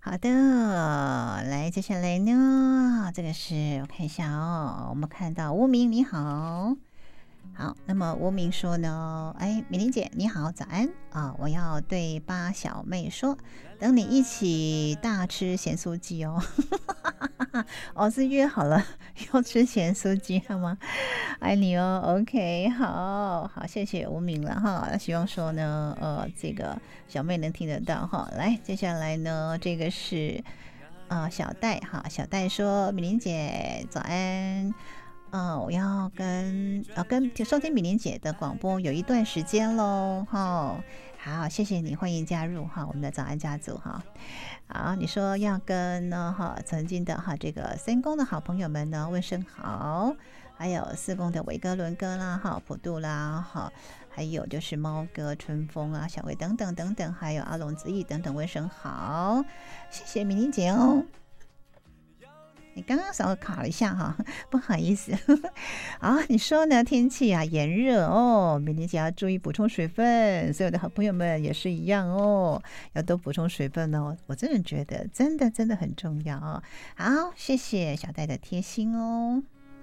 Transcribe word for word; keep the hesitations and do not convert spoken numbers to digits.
好的，来，接下来呢，这个是我看一下哦，我们看到无名你好。好，那么无名说呢，哎，美玲姐你好，早安啊！我要对八小妹说，等你一起大吃咸酥鸡哦。哦，是约好了要吃咸酥鸡了吗？爱你哦，OK，好好，谢谢无名了哈。希望说呢，呃，这个小妹能听得到哈。来，接下来呢，这个是啊、呃小戴哈，小戴说，美玲姐早安。嗯，我要跟呃跟就收听米玲姐的广播有一段时间喽，哈，好，谢谢你，欢迎加入哈我们的早安家族哈。好，你说要跟呢哈曾经的哈这个三公的好朋友们呢问声好，还有四公的伟哥、伦哥啦，哈普渡啦，哈，还有就是猫哥、春风啊、小薇等等等等，还有阿龙子毅等等问声好，谢谢米玲姐哦。你刚刚稍微卡了一下哈，不好意思。好，你说呢？天气啊炎热哦，美玲姐要注意补充水分，所有的好朋友们也是一样哦，要多补充水分哦。我真的觉得真的真的很重要哦。好，谢谢小戴的贴心哦。